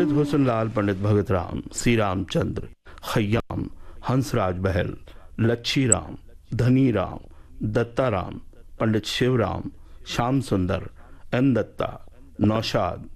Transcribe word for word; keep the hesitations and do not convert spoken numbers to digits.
पंडित हुसन लाल, पंडित भगत राम, सी रामचंद्र, खयाम, हंसराज बहल, लच्छी राम, धनी राम, दत्ता राम, पंडित शिवराम, श्याम सुंदर, एन दत्ता, नौशाद,